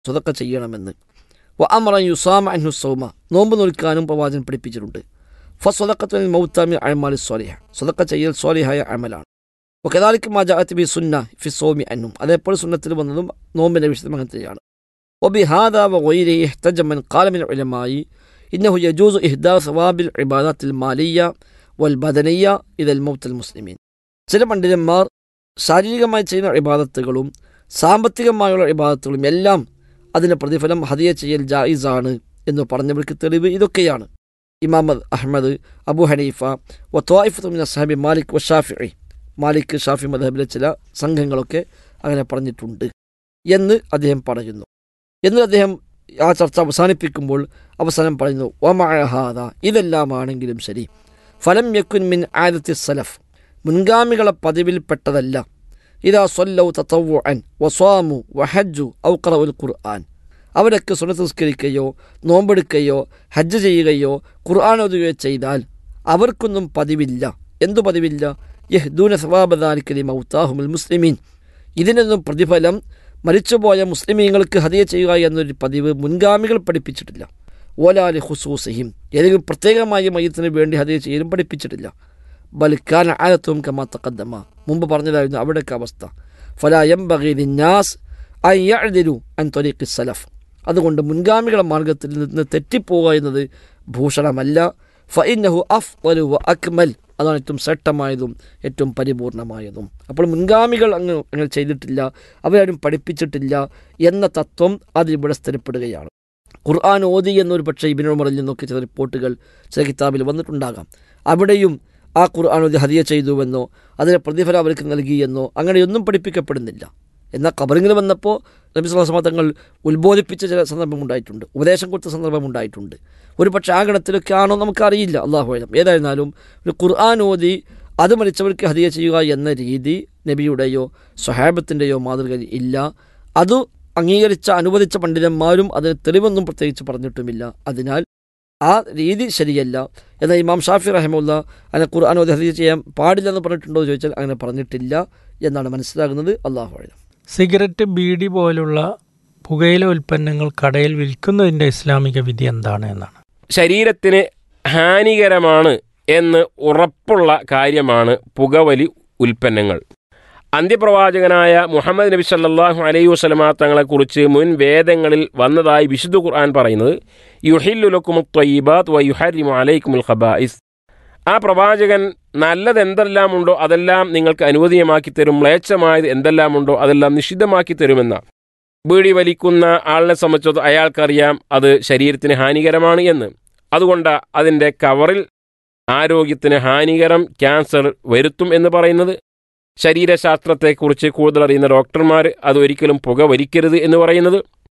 സ്വതക്ക ചെയ്യണമെന്ന്. അമറ യുസാമ അൻഹു സൗമ, നോമ്പ് നോൽക്കാനും പ്രവാചകൻ പഠിപ്പിച്ചിട്ടുണ്ട്. ഫസ്വദഖത്തുൽ മൗതാമി അഅ്മാലി സ്വാലിഹ, സ്വതക്ക ചെയ്യൽ സ്വാലിഹായ അമലാണ്. വകദാലിക മാ ജാഅത് ബി സുന്ന ഫി സൗമി അന്നും, അതേപോലെ സുന്നത്തിൽ വന്നതും നോമ്പിൻ്റെ വിഷയത്തിൽ അങ്ങനെ തന്നെയാണ്. വബിഹാദാ വഗൈരിഹി ഇഹ്തജ മൻ ഖാല മിനൽ ഉലമാഇ ഇന്നഹു യജൂസു ഇഹ്ദാ സവാബിൽ ഇബാദത്തിൽ മാലിയ വൽ ബദനിയ ഇദൽ മൗത്തൽ മുസ്ലിമീൻ. ചില പണ്ഡിതന്മാർ ശാരീരികമായി ചെയ്യുന്ന ഇബാദത്തുകളും സാമ്പത്തികമായുള്ള ഇബാദത്തുകളും എല്ലാം അതിൻ്റെ പ്രതിഫലം ഹദിയ ചെയ്യൽ ജായിസാണ് എന്ന് പറഞ്ഞവർക്ക് തെളിവ് ഇതൊക്കെയാണ്. ഇമാം അഹ്മദ്, അബു ഹനീഫ, വത്വായിഫത്തു മിന അസ്ഹാബി മാലിക് വഷാഫിഈ, മാലിക് ഷാഫി മദ്ഹബിലെ ചില സംഘങ്ങളൊക്കെ അങ്ങനെ പറഞ്ഞിട്ടുണ്ട് എന്ന് അദ്ദേഹം പറയുന്നു. എന്ന് അദ്ദേഹം ആ ചർച്ച അവസാനിപ്പിക്കുമ്പോൾ അവസാനം പറയുന്നു, വമഅ ഹാദ, ഇതെല്ലാമാണെങ്കിലും ശരി, ഫലം യക്കുൻ മിൻ ആദത്തി സലഫ്, മുൻഗാമികളെ പതിവിൽപ്പെട്ടതല്ല. ഇദാ സ്വല്ലൗ തതവ്വുഅൻ വസ്വാമു വഹജ്ജു ഔ ഖറഉൽ ഖുർആൻ, അവരൊക്കെ സുന്നത്ത് നിസ്കരിക്കുകയോ നോമ്പെടുക്കുകയോ ഹജ്ജ് ചെയ്യുകയോ ഖുർആൻ ഓതുകയോ ചെയ്താൽ അവർക്കൊന്നും പതിവില്ല. എന്തു പതിവില്ല? യഹ്ദൂന സവാബ ദാലിക ലിമൗതാഹുൽ മുസ്ലിമീൻ, ഇതിനൊന്നും പ്രതിഫലം മരിച്ചുപോയ മുസ്ലിമീങ്ങൾക്ക് ഹദിയ ചെയ്യുക എന്നൊരു പതിവ് മുൻഗാമികൾ പഠിപ്പിച്ചിട്ടില്ല. ഓലാലി ഖുസൂസിഹിം, ഏതെങ്കിലും പ്രത്യേകമായ മയ്യത്തിന് വേണ്ടി ഹദിയ ചെയ്യലും പഠിപ്പിച്ചിട്ടില്ല. ബൽക്കാന ആലത്തും കമാ തഖദ്ദമ, മുമ്പ് പറഞ്ഞതായിരുന്നു അവിടെയൊക്കെ അവസ്ഥ. ഫലാ യംബഗി ലിന്നാസ് അൻ യഅ്ദിലു അൻ ത്വരീഖി സലഫ്, അതുകൊണ്ട് മുൻഗാമികളുടെ മാർഗത്തിൽ നിന്ന് തെറ്റിപ്പോവുക എന്നത് ഭൂഷണമല്ല. ഫഇന്നഹു അഫ്ളു വ അക്മൽ, അതാണ് ഏറ്റവും ശ്രേഷ്ഠമായതും ഏറ്റവും പരിപൂർണമായതും. അപ്പോൾ മുൻഗാമികൾ അങ്ങനെ ചെയ്തിട്ടില്ല, അവരാരും പഠിപ്പിച്ചിട്ടില്ല എന്ന തത്വം അതിവിടെ സ്ഥിരപ്പെടുകയാണ്. ഖുർആൻ ഓതി എന്നൊരു പക്ഷേ ഇബ്നു ഉമറിൽ നിന്നൊക്കെ ചില റിപ്പോർട്ടുകൾ ചില കിതാബിൽ വന്നിട്ടുണ്ടാകാം. അവിടെയും ആ ഖുർആൻ ഓതി ഹദിയ ചെയ്തുവെന്നോ അതിന് പ്രതിഫലം അവർക്ക് നൽകിയെന്നോ അങ്ങനെയൊന്നും പഠിപ്പിക്കപ്പെടുന്നില്ല. എന്നാൽ ഖബറിങ്ങിൽ വന്നപ്പോൾ നബി സ്വല്ലല്ലാഹു അലൈഹി വസല്ലം തങ്ങൾ ഉത്ബോധിപ്പിച്ച ചില സന്ദർഭമുണ്ടായിട്ടുണ്ട്, ഉപദേശം കൊടുത്ത സന്ദർഭമുണ്ടായിട്ടുണ്ട്. ഒരു പക്ഷേ ആ ഗണത്തിലൊക്കെ ആണോ നമുക്കറിയില്ല, അള്ളാഹു അലം. ഏതായിരുന്നാലും ഒരു ഖുർആൻ ഓതി അത് മരിച്ചവർക്ക് ഹദിയ ചെയ്യുക എന്ന രീതി നബിയുടെയോ സ്വഹാബത്തിൻ്റെയോ മാതൃകയിൽ ഇല്ല. അത് അംഗീകരിച്ച അനുവദിച്ച പണ്ഡിതന്മാരും അതിന് തെളിവൊന്നും പ്രത്യേകിച്ച് പറഞ്ഞിട്ടുമില്ല. അതിനാൽ ആ രീതി ശരിയല്ല. എന്നാൽ ഇമാം ഷാഫി റഹിമഹുല്ലാ അങ്ങനെ ഖുർആൻ ഓതി ഹദിയ ചെയ്യാൻ പാടില്ലെന്ന് പറഞ്ഞിട്ടുണ്ടോ എന്ന് ചോദിച്ചാൽ അങ്ങനെ പറഞ്ഞിട്ടില്ല എന്നാണ് മനസ്സിലാകുന്നത്. അള്ളാഹു അലം. സിഗരറ്റ്, ബീഡി പോലുള്ള പുകയില ഉൽപ്പന്നങ്ങൾ കടയിൽ വിൽക്കുന്നതിൻ്റെ ഇസ്ലാമിക വിധി എന്താണ് എന്നാണ്. ശരീരത്തിന് ഹാനികരമാണ് എന്ന് ഉറപ്പുള്ള കാര്യമാണ് പുകവലി ഉൽപ്പന്നങ്ങൾ. അന്ത്യപ്രവാചകനായ മുഹമ്മദ് നബി സല്ലല്ലാഹു അലൈഹി വസല്ലമ തങ്ങളെക്കുറിച്ച് മുൻ വേദങ്ങളിൽ വന്നതായി വിശുദ്ധ ഖുർആൻ പറയുന്നത്, യുഹില്ലു ലക്കുമുത് ത്വയ്യിബാത്ത് വ യുഹർരിമു അലൈക്കുമുൽ ഖബായിസ്. ആ പ്രവാചകൻ നല്ലത് എന്തെല്ലാമുണ്ടോ അതെല്ലാം നിങ്ങൾക്ക് അനുവദനീയമാക്കി തരും, മ്ലേച്ഛമായത് എന്തെല്ലാമുണ്ടോ അതെല്ലാം നിഷിദ്ധമാക്കി തരുമെന്ന. ബീഡി വലിക്കുന്ന ആളിനെ സംബന്ധിച്ചത് അയാൾക്കറിയാം അത് ശരീരത്തിന് ഹാനികരമാണ് എന്ന്. അതുകൊണ്ട് അതിൻ്റെ കവറിൽ ആരോഗ്യത്തിന് ഹാനികരം, ക്യാൻസർ വരുത്തും എന്ന് പറയുന്നത്. ശരീരശാസ്ത്രത്തെക്കുറിച്ച് കൂടുതൽ അറിയുന്ന ഡോക്ടർമാർ അതൊരിക്കലും പുക വലിക്കരുത് എന്ന് പറയുന്നത്.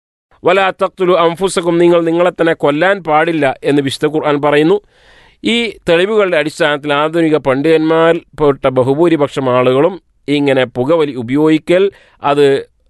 വലാ തഖ്തുലു അൻഫുസകും, നിങ്ങൾ നിങ്ങളെ തന്നെ കൊല്ലാൻ പാടില്ല എന്ന് വിശുദ്ധ ഖുർആൻ പറയുന്നു. ഈ തെളിവുകളുടെ അടിസ്ഥാനത്തിൽ ആധുനിക പണ്ഡിതന്മാർപ്പെട്ട ബഹുഭൂരിപക്ഷം ആളുകളും ഇങ്ങനെ പുകവലി ഉപയോഗിക്കൽ അത്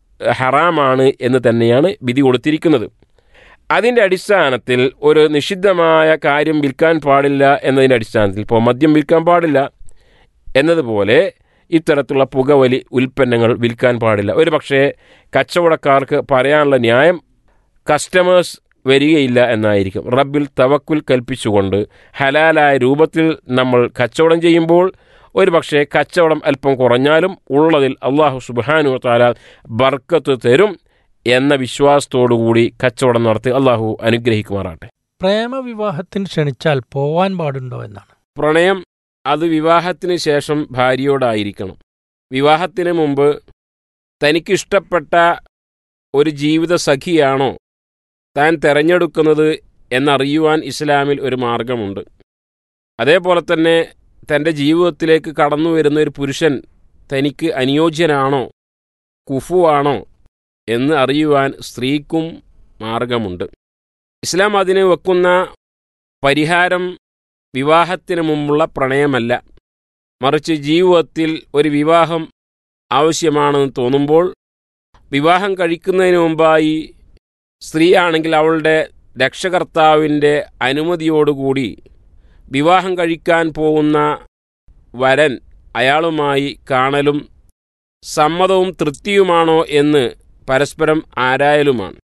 ഹറാമാണ് എന്ന് തന്നെയാണ് വിധി കൊടുത്തിരിക്കുന്നത്. അതിൻ്റെ അടിസ്ഥാനത്തിൽ ഒരു നിഷിദ്ധമായ കാര്യം വിൽക്കാൻ പാടില്ല എന്നതിൻ്റെ അടിസ്ഥാനത്തിൽ, ഇപ്പോൾ മദ്യം വിൽക്കാൻ പാടില്ല എന്നതുപോലെ ഇത്തരത്തിലുള്ള പുകവലി ഉൽപ്പന്നങ്ങൾ വിൽക്കാൻ പാടില്ല. ഒരു പക്ഷേ കച്ചവടക്കാർക്ക് പറയാനുള്ള ന്യായം കസ്റ്റമേഴ്സ് വരികയില്ല എന്നായിരിക്കും. റബ്ബിൽ തവക്കുൽ കൽപ്പിച്ചുകൊണ്ട് ഹലാലായ രൂപത്തിൽ നമ്മൾ കച്ചവടം ചെയ്യുമ്പോൾ ഒരു പക്ഷേ കച്ചവടം അല്പം കുറഞ്ഞാലും ഉള്ളതിൽ അള്ളാഹു സുബ്ഹാനഹു വ തആല ബർക്കത്ത് തരും എന്ന വിശ്വാസത്തോടുകൂടി കച്ചവടം നടത്തി അള്ളാഹു അനുഗ്രഹിക്കുമാറാട്ടെ. പ്രേമവിവാഹത്തിന് ക്ഷണിച്ചാൽ പോവാൻ പാടുണ്ടോ എന്നാണ്. പ്രണയം അത് വിവാഹത്തിന് ശേഷം ഭാര്യയോടായിരിക്കണം. വിവാഹത്തിന് മുമ്പ് തനിക്കിഷ്ടപ്പെട്ട ഒരു ജീവിത സഖിയാണോ താൻ തിരഞ്ഞെടുക്കുന്നത് എന്നറിയുവാൻ ഇസ്ലാമിൽ ഒരു മാർഗമുണ്ട്. അതേപോലെ തന്നെ തൻ്റെ ജീവിതത്തിലേക്ക് കടന്നു വരുന്ന ഒരു പുരുഷൻ തനിക്ക് അനുയോജ്യനാണോ കുഫുവാണോ എന്ന് അറിയുവാൻ സ്ത്രീക്കും മാർഗമുണ്ട്. ഇസ്ലാം അതിന് വെക്കുന്ന പരിഹാരം വിവാഹത്തിന് മുമ്പുള്ള പ്രണയമല്ല, മറിച്ച് ജീവിതത്തിൽ ഒരു വിവാഹം ആവശ്യമാണെന്ന് തോന്നുമ്പോൾ വിവാഹം കഴിക്കുന്നതിന് മുമ്പായി സ്ത്രീയാണെങ്കിൽ അവളുടെ രക്ഷകർത്താവിൻ്റെ അനുമതിയോടുകൂടി വിവാഹം കഴിക്കാൻ പോകുന്ന വരൻ അയാളുമായി കാണലും സമ്മതവും തൃപ്തിയുമാണോ എന്ന് പരസ്പരം ആരായലുമാണ്.